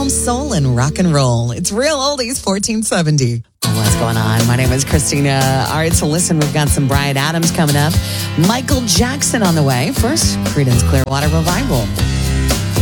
home soul and rock and roll. It's Real Oldies 1470. What's going on? My name is Christina. All right, so listen, we've got some Bryan Adams coming up. Michael Jackson on the way. First, Creedence Clearwater Revival.